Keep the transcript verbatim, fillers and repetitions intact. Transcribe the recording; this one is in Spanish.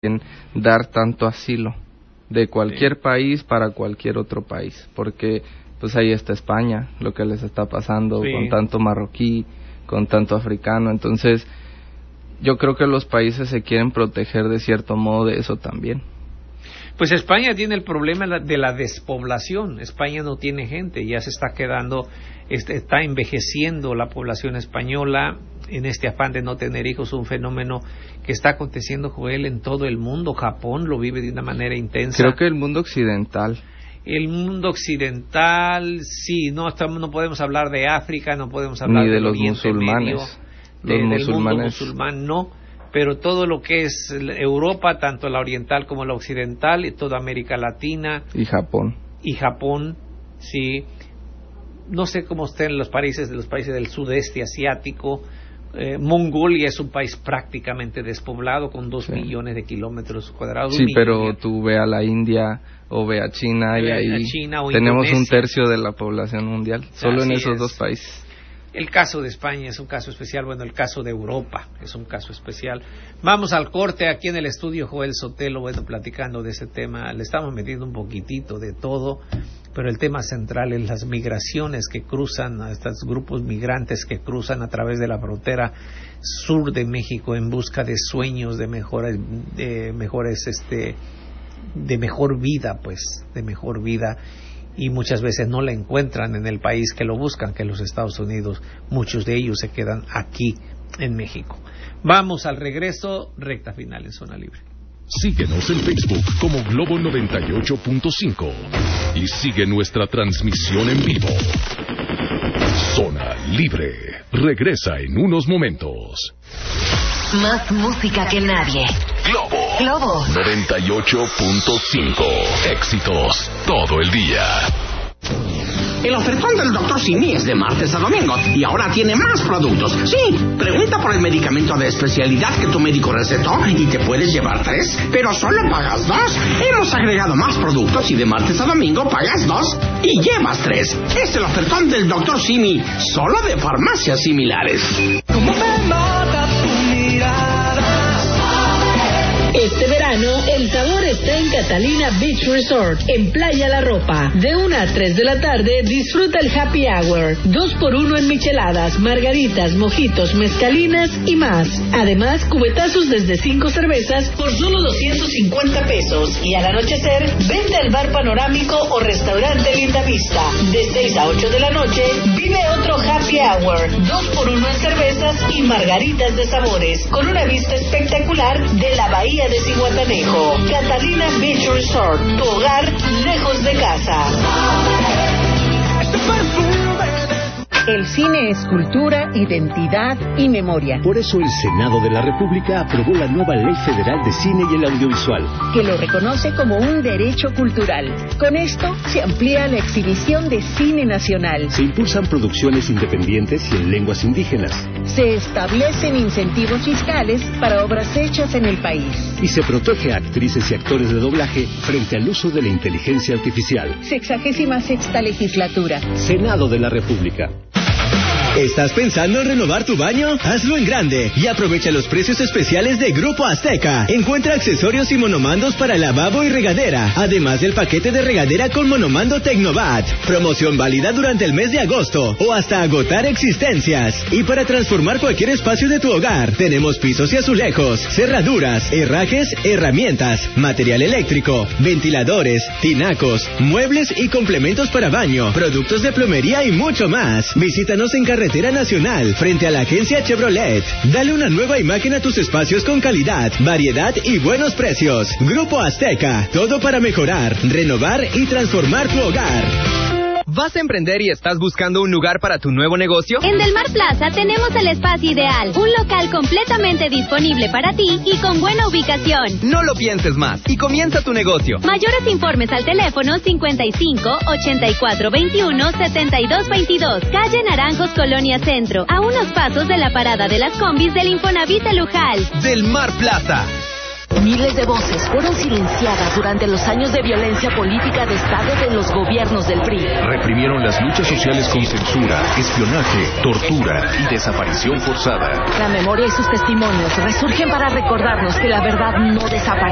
dar tanto asilo de cualquier sí. país para cualquier otro país, porque pues ahí está España, lo que les está pasando sí. con tanto marroquí, con tanto africano. Entonces yo creo que los países se quieren proteger de cierto modo de eso también. Pues España tiene el problema de la despoblación. España no tiene gente, ya se está quedando, está envejeciendo la población española en este afán de no tener hijos, un fenómeno que está aconteciendo, Joel, en todo el mundo. Japón lo vive de una manera intensa. Creo que el mundo occidental. El mundo occidental, sí, no estamos, no podemos hablar de África, no podemos hablar ni de del los Oriente musulmanes, Medio, de, los del musulmanes. mundo musulmán, no. Pero todo lo que es Europa, tanto la oriental como la occidental, y toda América Latina. Y Japón. Y Japón, sí. No sé cómo estén los países de los países del sudeste asiático. Eh, Mongolia es un país prácticamente despoblado, con dos sí. millones de kilómetros cuadrados. Sí, pero tú ve a la India o ve a China ve y ahí a China o tenemos Indonesia. Un tercio de la población mundial, solo Así en esos es. dos países. El caso de España es un caso especial, bueno, el caso de Europa es un caso especial. Vamos al corte aquí en el estudio, Joel Sotelo, bueno, platicando de ese tema. Le estamos metiendo un poquitito de todo, pero el tema central es las migraciones que cruzan, a estos grupos migrantes que cruzan a través de la frontera sur de México en busca de sueños, de mejores, de mejores, este, de mejor vida, pues, de mejor vida. Y muchas veces no la encuentran en el país que lo buscan, que es los Estados Unidos. Muchos de ellos se quedan aquí en México. Vamos al regreso, recta final en Zona Libre. Síguenos en Facebook como Globo noventa y ocho punto cinco y sigue nuestra transmisión en vivo. Zona Libre regresa en unos momentos. Más música que nadie. Globo. Globo noventa y ocho punto cinco. Éxitos todo el día. El ofertón del doctor Simi es de martes a domingo y ahora tiene más productos. Sí, pregunta por el medicamento de especialidad que tu médico recetó y te puedes llevar tres, pero solo pagas dos. Hemos agregado más productos y de martes a domingo pagas dos y llevas tres. Es el ofertón del doctor Simi, solo de farmacias similares. ¿Cómo me mata tu mirada? Este verano, el sabor está en Catalina Beach Resort, en Playa La Ropa. De una a tres de la tarde, disfruta el Happy Hour. Dos por uno en micheladas, margaritas, mojitos, mezcalinas y más. Además, cubetazos desde cinco cervezas por solo doscientos cincuenta pesos. Y al anochecer, vente al bar panorámico o restaurante Linda Vista. De seis a ocho de la noche, vive otro Happy Hour. Dos por uno en cervezas y margaritas de sabores, con una vista espectacular de la bahía de Zihuatanejo. Catalina Beach Resort, tu hogar lejos de casa. El cine es cultura, identidad y memoria. Por eso el Senado de la República aprobó la nueva Ley Federal de Cine y el Audiovisual, que lo reconoce como un derecho cultural. Con esto se amplía la exhibición de cine nacional. Se impulsan producciones independientes y en lenguas indígenas. Se establecen incentivos fiscales para obras hechas en el país. Y se protege a actrices y actores de doblaje frente al uso de la inteligencia artificial. Sexagésima sexta legislatura. Senado de la República. ¿Estás pensando en renovar tu baño? Hazlo en grande y aprovecha los precios especiales de Grupo Azteca. Encuentra accesorios y monomandos para lavabo y regadera, además del paquete de regadera con monomando Tecnovat. Promoción válida durante el mes de agosto o hasta agotar existencias. Y para transformar cualquier espacio de tu hogar, tenemos pisos y azulejos, cerraduras, herrajes, herramientas, material eléctrico, ventiladores, tinacos, muebles y complementos para baño, productos de plomería y mucho más. Visítanos en Carretera Nacional, frente a la agencia Chevrolet. Dale una nueva imagen a tus espacios con calidad, variedad y buenos precios. Grupo Azteca, todo para mejorar, renovar y transformar tu hogar. ¿Vas a emprender y estás buscando un lugar para tu nuevo negocio? En Del Mar Plaza tenemos el espacio ideal, un local completamente disponible para ti y con buena ubicación. No lo pienses más y comienza tu negocio. Mayores informes al teléfono cincuenta y cinco, ochenta y cuatro, veintiuno, setenta y dos veintidós, calle Naranjos, Colonia Centro, a unos pasos de la parada de las combis del Infonavit de Lujal. Del Mar Plaza. Miles de voces fueron silenciadas durante los años de violencia política de Estado de los gobiernos del P R I. Reprimieron las luchas sociales con censura, espionaje, tortura y desaparición forzada. La memoria y sus testimonios resurgen para recordarnos que la verdad no desaparece.